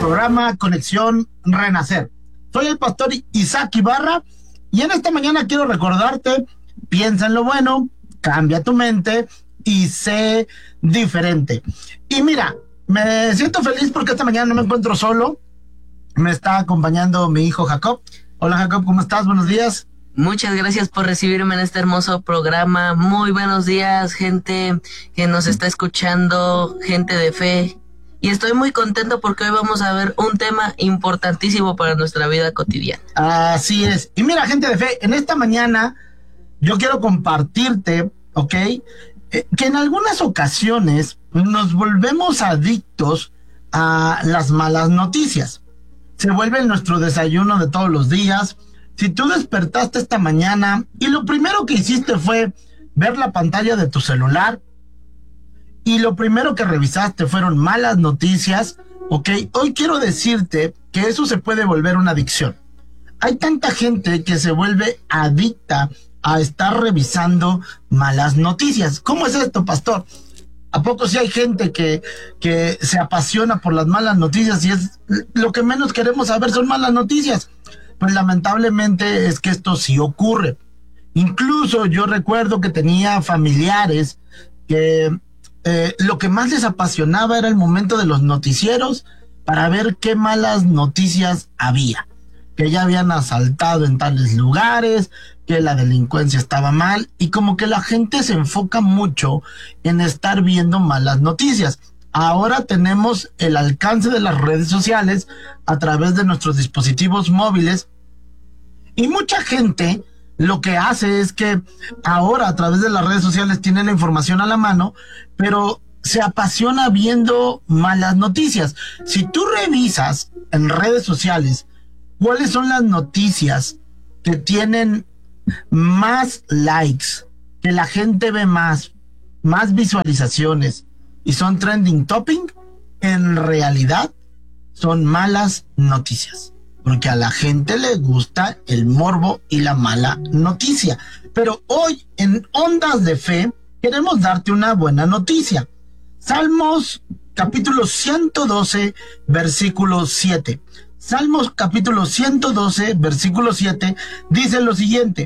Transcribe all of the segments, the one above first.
programa Conexión Renacer. Soy el pastor Isaac Ibarra y en esta mañana quiero recordarte, piensa en lo bueno, cambia tu mente y sé diferente. Y mira, me siento feliz porque esta mañana no me encuentro solo, me está acompañando mi hijo Jacob. Hola Jacob, ¿cómo estás? Buenos días. Muchas gracias por recibirme en este hermoso programa. Muy buenos días, gente que nos está escuchando, gente de fe. Y estoy muy contento porque hoy vamos a ver un tema importantísimo para nuestra vida cotidiana. Así es. Y mira, gente de fe, en esta mañana yo quiero compartirte, ¿ok? Que en algunas ocasiones nos volvemos adictos a las malas noticias. Se vuelve nuestro desayuno de todos los días. Si tú despertaste esta mañana y lo primero que hiciste fue ver la pantalla de tu celular y lo primero que revisaste fueron malas noticias, ok, hoy quiero decirte que eso se puede volver una adicción. Hay tanta gente que se vuelve adicta a estar revisando malas noticias. ¿Cómo es esto, pastor? ¿A poco sí hay gente que se apasiona por las malas noticias y es lo que menos queremos saber son malas noticias? Pues lamentablemente es que esto sí ocurre. Incluso yo recuerdo que tenía familiares que lo que más les apasionaba era el momento de los noticieros para ver qué malas noticias había. Que ya habían asaltado en tales lugares, que la delincuencia estaba mal, y como que la gente se enfoca mucho en estar viendo malas noticias. Ahora tenemos el alcance de las redes sociales a través de nuestros dispositivos móviles y mucha gente lo que hace es que ahora a través de las redes sociales tiene la información a la mano, pero se apasiona viendo malas noticias. Si tú revisas en redes sociales cuáles son las noticias que tienen más likes, que la gente ve más visualizaciones y son trending topic, en realidad son malas noticias. Porque a la gente le gusta el morbo y la mala noticia. Pero hoy en Ondas de Fe queremos darte una buena noticia. Salmos capítulo 112, versículo 7. Salmos capítulo 112, versículo 7 dice lo siguiente: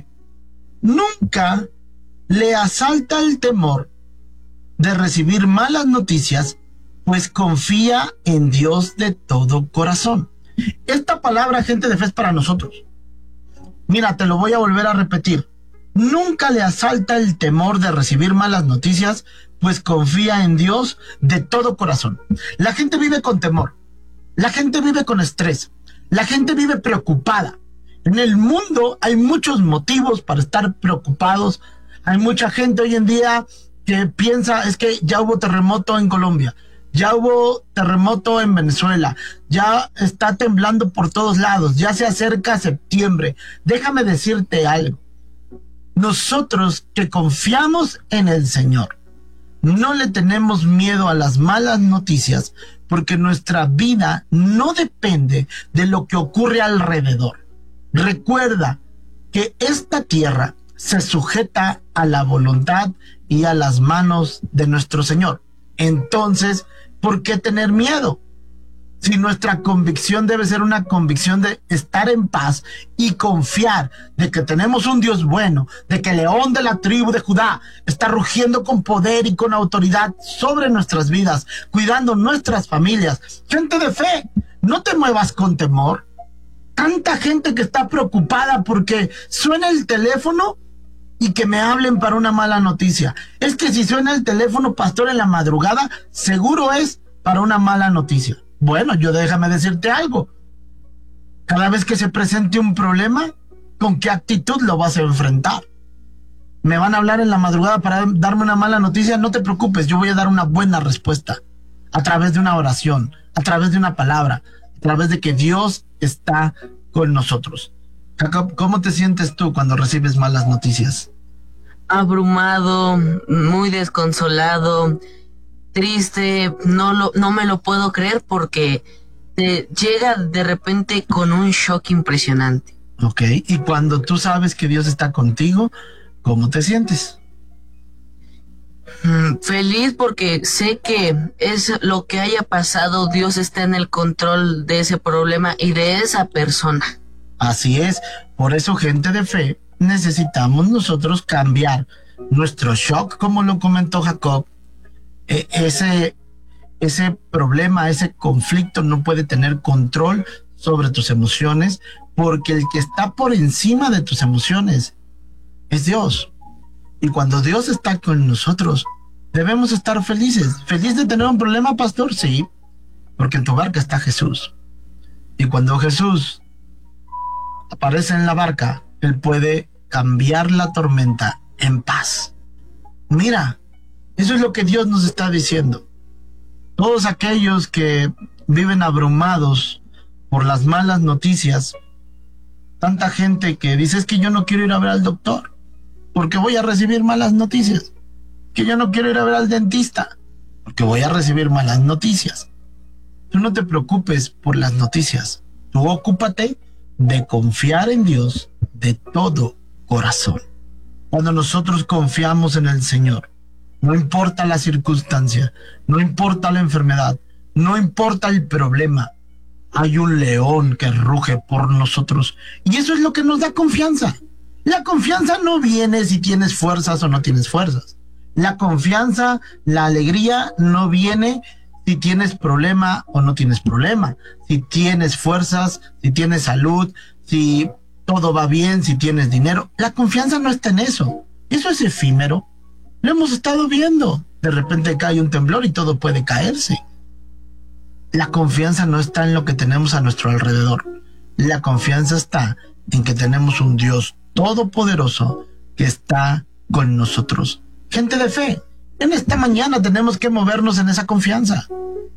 nunca le asalta el temor de recibir malas noticias, pues confía en Dios de todo corazón. Esta palabra, gente de fe, es para nosotros. Mira, te lo voy a volver a repetir. Nunca le asalta el temor de recibir malas noticias, pues confía en Dios de todo corazón. La gente vive con temor. La gente vive con estrés. La gente vive preocupada. En el mundo hay muchos motivos para estar preocupados. Hay mucha gente hoy en día que piensa, es que ya hubo terremoto en Colombia. Ya hubo terremoto en Venezuela, ya está temblando por todos lados, ya se acerca septiembre. Déjame decirte algo. Nosotros que confiamos en el Señor, no le tenemos miedo a las malas noticias porque nuestra vida no depende de lo que ocurre alrededor. Recuerda que esta tierra se sujeta a la voluntad y a las manos de nuestro Señor. Entonces, ¿por qué tener miedo? Si nuestra convicción debe ser una convicción de estar en paz y confiar de que tenemos un Dios bueno, de que el león de la tribu de Judá está rugiendo con poder y con autoridad sobre nuestras vidas, cuidando nuestras familias. Gente de fe, no te muevas con temor. Tanta gente que está preocupada porque suena el teléfono y que me hablen para una mala noticia. Es que si suena el teléfono, pastor, en la madrugada, seguro es para una mala noticia. Bueno, yo déjame decirte algo. Cada vez que se presente un problema, ¿con qué actitud lo vas a enfrentar? ¿Me van a hablar en la madrugada para darme una mala noticia? No te preocupes, yo voy a dar una buena respuesta. A través de una oración, a través de una palabra, a través de que Dios está con nosotros. Jacob, ¿cómo te sientes tú cuando recibes malas noticias? Abrumado, muy desconsolado, triste, no me lo puedo creer porque te llega de repente con un shock impresionante. Ok, y cuando tú sabes que Dios está contigo, ¿cómo te sientes? Feliz porque sé que es lo que haya pasado, Dios está en el control de ese problema y de esa persona. Así es, por eso gente de fe, necesitamos nosotros cambiar nuestro shock, como lo comentó Jacob. Ese problema, ese conflicto no puede tener control sobre tus emociones, porque el que está por encima de tus emociones es Dios. Y cuando Dios está con nosotros, debemos estar felices. ¿Feliz de tener un problema, pastor? Sí, porque en tu barca está Jesús. Y cuando Jesús aparece en la barca, Él puede cambiar la tormenta en paz. Mira, eso es lo que Dios nos está diciendo. Todos aquellos que viven abrumados por las malas noticias, tanta gente que dice, es que yo no quiero ir a ver al doctor porque voy a recibir malas noticias, que yo no quiero ir a ver al dentista porque voy a recibir malas noticias. Tú no te preocupes por las noticias, tú ocúpate de confiar en Dios de todo corazón. Cuando nosotros confiamos en el Señor, no importa la circunstancia, no importa la enfermedad, no importa el problema, hay un león que ruge por nosotros. Y eso es lo que nos da confianza. La confianza no viene si tienes fuerzas o no tienes fuerzas. La confianza, la alegría no viene si tienes problema o no tienes problema. Si tienes fuerzas, si tienes salud, si todo va bien, si tienes dinero. La confianza no está en eso. Eso es efímero. Lo hemos estado viendo. De repente cae un temblor y todo puede caerse. La confianza no está en lo que tenemos a nuestro alrededor. La confianza está en que tenemos un Dios todopoderoso que está con nosotros. Gente de fe, en esta mañana tenemos que movernos en esa confianza.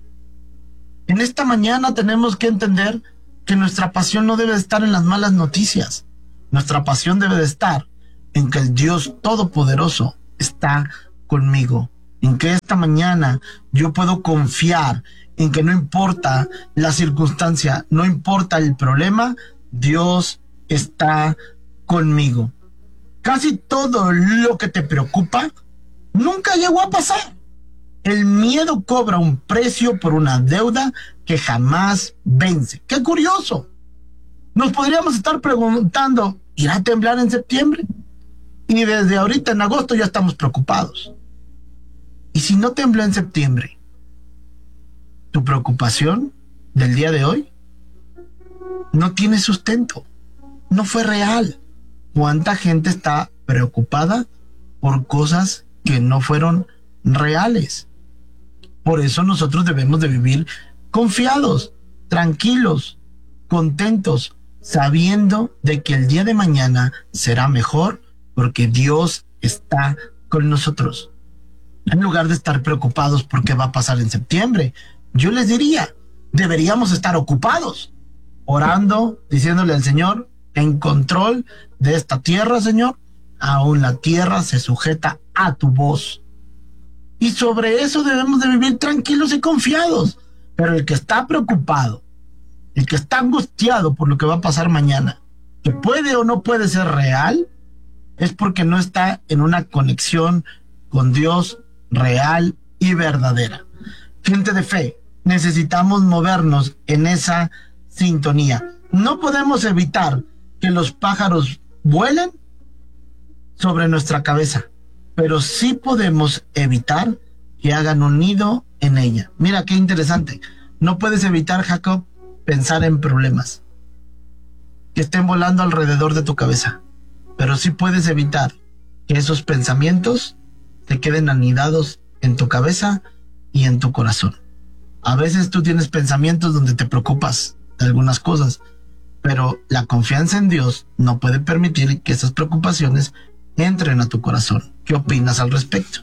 En esta mañana tenemos que entender que nuestra pasión no debe estar en las malas noticias. Nuestra pasión debe de estar en que el Dios todopoderoso está conmigo. En que esta mañana yo puedo confiar en que no importa la circunstancia, no importa el problema, Dios está conmigo. Casi todo lo que te preocupa nunca llegó a pasar. El miedo cobra un precio por una deuda que jamás vence. ¡Qué curioso! Nos podríamos estar preguntando, ¿irá a temblar en septiembre? Y desde ahorita en agosto ya estamos preocupados. ¿Y si no tembló en septiembre? ¿Tu preocupación del día de hoy no tiene sustento? No fue real. ¿Cuánta gente está preocupada por cosas que no fueron reales? Por eso nosotros debemos de vivir confiados, tranquilos, contentos, sabiendo de que el día de mañana será mejor porque Dios está con nosotros. En lugar de estar preocupados por qué va a pasar en septiembre, yo les diría, deberíamos estar ocupados, orando, diciéndole al Señor, en control de esta tierra, Señor, aún la tierra se sujeta a tu voz. Y sobre eso debemos de vivir tranquilos y confiados. Pero el que está preocupado, el que está angustiado por lo que va a pasar mañana, que puede o no puede ser real, es porque no está en una conexión con Dios real y verdadera. Gente de fe, necesitamos movernos en esa sintonía. No podemos evitar que los pájaros vuelen sobre nuestra cabeza, pero sí podemos evitar que hagan un nido en ella. Mira qué interesante. No puedes evitar, Jacob, pensar en problemas que estén volando alrededor de tu cabeza, pero sí puedes evitar que esos pensamientos te queden anidados en tu cabeza y en tu corazón. A veces tú tienes pensamientos donde te preocupas de algunas cosas, pero la confianza en Dios no puede permitir que esas preocupaciones entren a tu corazón. ¿Qué opinas al respecto?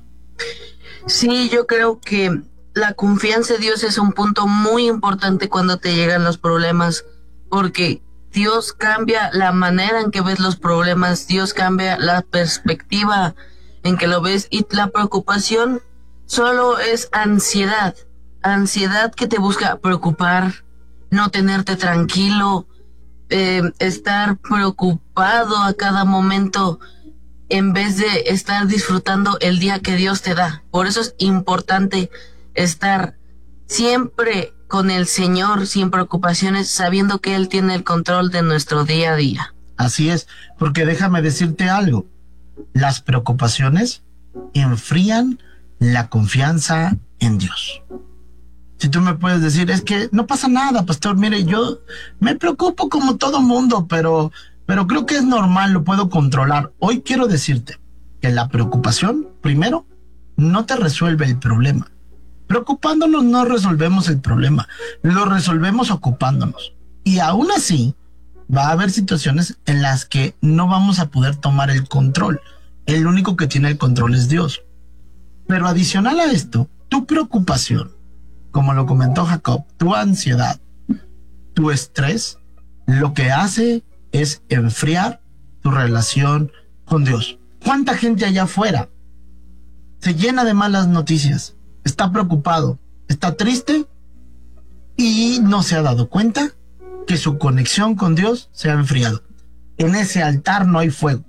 Sí, yo creo que la confianza en Dios es un punto muy importante cuando te llegan los problemas, porque Dios cambia la manera en que ves los problemas, Dios cambia la perspectiva en que lo ves, y la preocupación solo es ansiedad que te busca preocupar, no tenerte tranquilo, estar preocupado a cada momento. en vez de estar disfrutando el día que Dios te da. Por eso es importante estar siempre con el Señor, sin preocupaciones, sabiendo que Él tiene el control de nuestro día a día. Así es, porque déjame decirte algo, las preocupaciones enfrían la confianza en Dios. Si tú me puedes decir, es que no pasa nada, pastor, mire, yo me preocupo como todo mundo, pero creo que es normal, lo puedo controlar. Hoy quiero decirte que la preocupación, primero, no te resuelve el problema. Preocupándonos no resolvemos el problema, lo resolvemos ocupándonos. Y aún así, va a haber situaciones en las que no vamos a poder tomar el control. El único que tiene el control es Dios. Pero adicional a esto, tu preocupación, como lo comentó Jacob, tu ansiedad, tu estrés, lo que hace es enfriar tu relación con Dios. ¿Cuánta gente allá afuera se llena de malas noticias? Está preocupado, está triste y no se ha dado cuenta que su conexión con Dios se ha enfriado. En ese altar no hay fuego.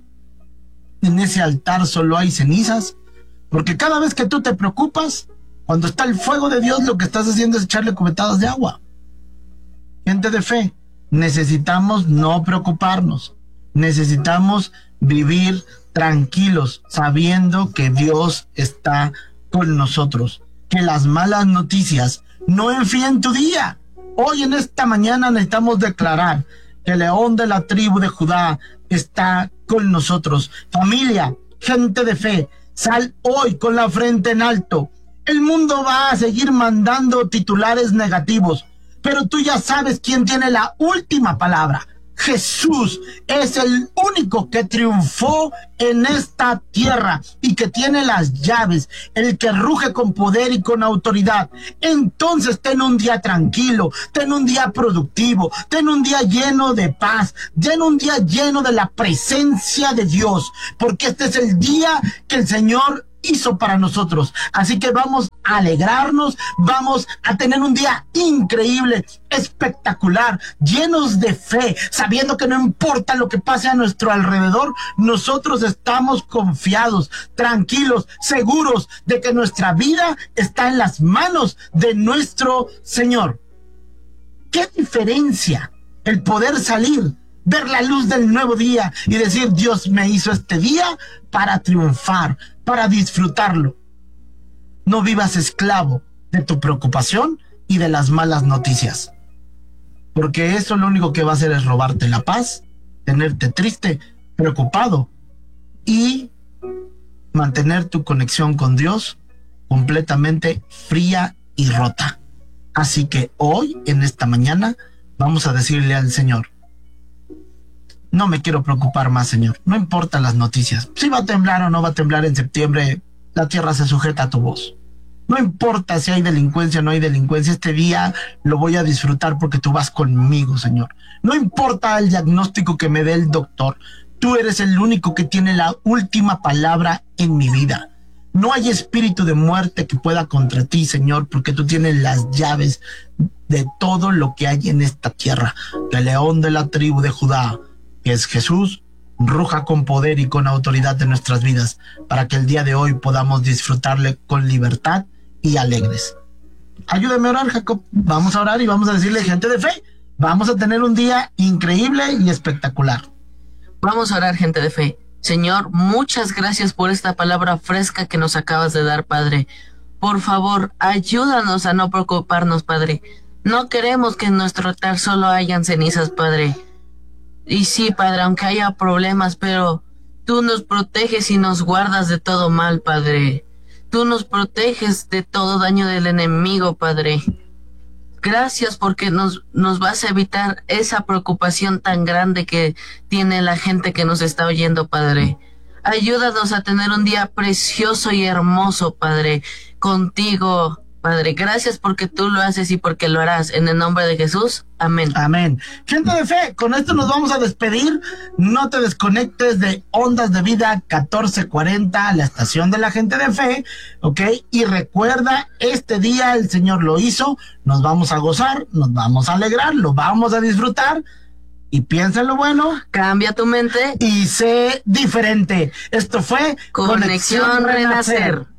En ese altar solo hay cenizas, porque cada vez que tú te preocupas, cuando está el fuego de Dios, lo que estás haciendo es echarle cubetadas de agua. Gente de fe, necesitamos no preocuparnos. Necesitamos vivir tranquilos, sabiendo que Dios está con nosotros. Que las malas noticias no enfríen tu día. Hoy en esta mañana necesitamos declarar que el león de la tribu de Judá está con nosotros. Familia, gente de fe, sal hoy con la frente en alto. El mundo va a seguir mandando titulares negativos, pero tú ya sabes quién tiene la última palabra. Jesús es el único que triunfó en esta tierra y que tiene las llaves, el que ruge con poder y con autoridad. Entonces ten un día tranquilo, ten un día productivo, ten un día lleno de paz, ten un día lleno de la presencia de Dios, porque este es el día que el Señor hizo para nosotros. Así que vamos a alegrarnos, vamos a tener un día increíble, espectacular, llenos de fe, sabiendo que no importa lo que pase a nuestro alrededor, nosotros estamos confiados, tranquilos, seguros de que nuestra vida está en las manos de nuestro Señor. ¿Qué diferencia el poder salir, ver la luz del nuevo día y decir, Dios me hizo este día para triunfar, para disfrutarlo? No vivas esclavo de tu preocupación y de las malas noticias, porque eso lo único que va a hacer es robarte la paz, tenerte triste, preocupado y mantener tu conexión con Dios completamente fría y rota. Así que hoy, en esta mañana, vamos a decirle al Señor, no me quiero preocupar más, Señor. No importa las noticias. Si va a temblar o no va a temblar en septiembre, la tierra se sujeta a tu voz. No importa si hay delincuencia o no hay delincuencia, este día lo voy a disfrutar porque tú vas conmigo, Señor. No importa el diagnóstico que me dé el doctor, tú eres el único que tiene la última palabra en mi vida. No hay espíritu de muerte que pueda contra ti, Señor, porque tú tienes las llaves de todo lo que hay en esta tierra. El león de la tribu de Judá, que es Jesús, ruja con poder y con autoridad de nuestras vidas, para que el día de hoy podamos disfrutarle con libertad y alegres. Ayúdame a orar, Jacob. Vamos a orar y vamos a decirle, gente de fe, vamos a tener un día increíble y espectacular. Vamos a orar, gente de fe. Señor, muchas gracias por esta palabra fresca que nos acabas de dar, Padre. Por favor, ayúdanos a no preocuparnos, Padre. No queremos que en nuestro altar solo hayan cenizas, Padre. Y sí, Padre, aunque haya problemas, pero tú nos proteges y nos guardas de todo mal, Padre. Tú nos proteges de todo daño del enemigo, Padre. Gracias porque nos vas a evitar esa preocupación tan grande que tiene la gente que nos está oyendo, Padre. Ayúdanos a tener un día precioso y hermoso, Padre, contigo, Padre. Gracias porque tú lo haces y porque lo harás. En el nombre de Jesús. Amén. Amén. Gente de fe, con esto nos vamos a despedir. No te desconectes de Ondas de Vida 1440, la estación de la gente de fe, ¿ok? Y recuerda, este día el Señor lo hizo. Nos vamos a gozar, nos vamos a alegrar, lo vamos a disfrutar. y piensa en lo bueno. Cambia tu mente Y sé diferente. Esto fue Conexión Renacer.